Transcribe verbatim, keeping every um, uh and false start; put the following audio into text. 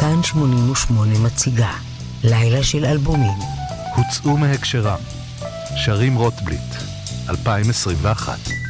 כאן שמונים ושמונה מציגה לילה של אלבומים. הוצאו מהקשרם. שרים רוטבליט, אלפיים עשרים ואחת.